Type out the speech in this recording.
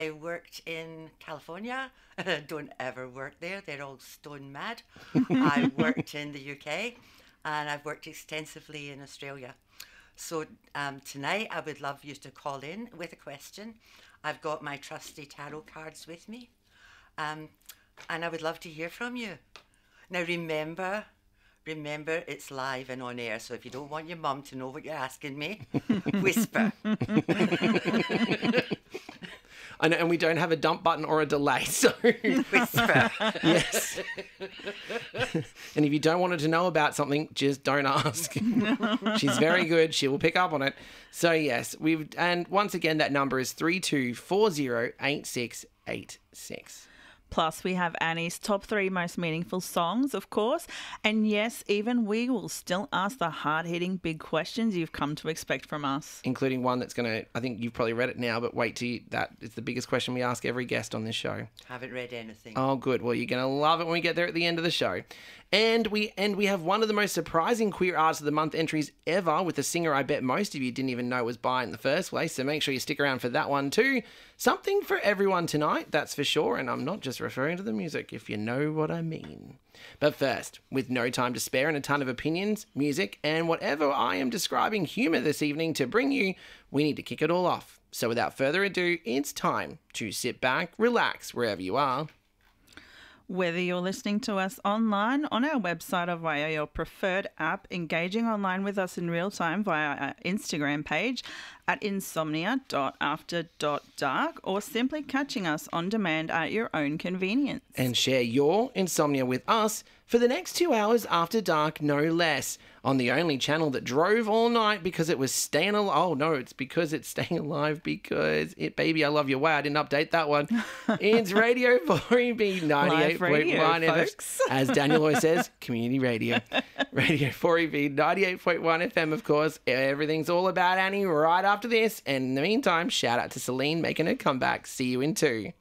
I worked in California. Don't ever work there. They're all stone mad. I worked in the UK and I've worked extensively in Australia. So tonight I would love you to call in with a question. I've got my trusty tarot cards with me. And I would love to hear from you. Now remember it's live and on air, so if you don't want your mum to know what you're asking me, whisper. I know, and we don't have a dump button or a delay, so Whisper. yes. And if you don't want her to know about something, just don't ask. She's very good. She will pick up on it. So yes, and once again that number is 32408686. Plus, we have Annie's top 3 most meaningful songs, of course. And yes, even we will still ask the hard-hitting big questions you've come to expect from us. Including one that's going to, I think you've probably read it now, but wait till that is the biggest question we ask every guest on this show. Haven't read anything. Oh, good. Well, you're going to love it when we get there at the end of the show. And we have one of the most surprising Queer Artist of the Month entries ever with a singer I bet most of you didn't even know was by in the first place. So make sure you stick around for that one too. Something for everyone tonight, that's for sure. And I'm not just referring to the music, if you know what I mean. But first, with no time to spare and a ton of opinions, music, and whatever I am describing humour this evening to bring you, we need to kick it all off. So without further ado, it's time to sit back, relax, wherever you are. Whether you're listening to us online, on our website, or via your preferred app, engaging online with us in real time via our Instagram page at insomnia.after.dark, or simply catching us on demand at your own convenience. And share your insomnia with us for the next 2 hours after dark, no less, on the only channel that drove all night because it was staying alive. Oh, no, it's because it's staying alive because it, baby, I love your way. I didn't update that one. It's Radio 4EB 98.1 FM. As Daniel always says, community radio. Radio 4EB 98.1 FM, of course. Everything's all about Annie right after this. And in the meantime, shout out to Celine making her comeback. See you in 2.